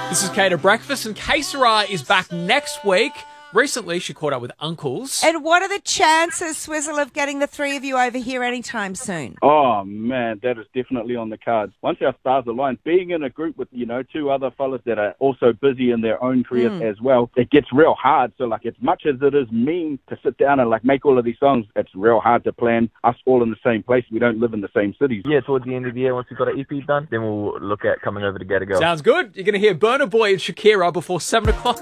This is Kate at Breakfast, and Kesara is back next week. Recently, she caught up with uncles. And what are the chances, Swizzle, of getting the three of you over here anytime soon? Oh, man, that is definitely on the cards. Once our stars align, being in a group with, two other fellas that are also busy in their own careers as well, it gets real hard. So, as much as it is mean to sit down and, make all of these songs, it's real hard to plan us all in the same place. We don't live in the same cities. Yeah, towards the end of the year, once we've got our EP done, then we'll look at coming over to Gadigal. Sounds good. You're going to hear Burna Boy and Shakira before 7 o'clock.